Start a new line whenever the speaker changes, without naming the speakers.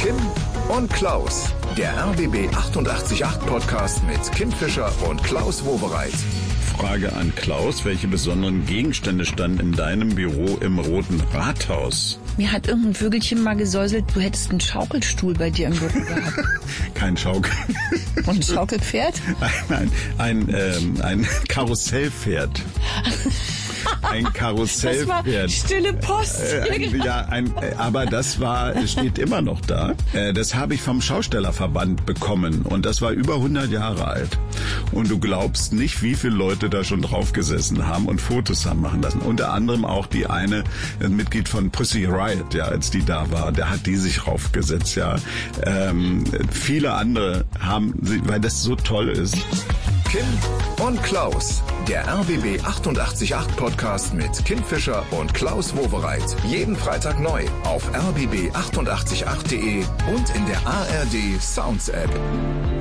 Kim und Klaus, der RBB 888 Podcast mit Kim Fischer und Klaus Wowereit.
Frage an Klaus, welche besonderen Gegenstände standen in deinem Büro im Roten Rathaus?
Mir hat irgendein Vögelchen mal gesäuselt, du hättest einen Schaukelstuhl bei dir im Büro gehabt.
Kein Schaukel.
Und ein Schaukelpferd?
Ein Karussellpferd. Ein Karussellpferd.
Das war stille Post.
Aber das steht immer noch da. Das habe ich vom Schaustellerverband bekommen und das war über 100 Jahre alt. Und du glaubst nicht, wie viele Leute da schon drauf gesessen haben und Fotos haben machen lassen. Unter anderem auch ein Mitglied von Pussy Riot, ja, als die da war, der hat die sich raufgesetzt, ja. Viele andere weil das so toll ist.
Kim und Klaus, der RBB 888 Podcast mit Kim Fischer und Klaus Wowereit. Jeden Freitag neu auf rbb888.de und in der ARD Sounds App.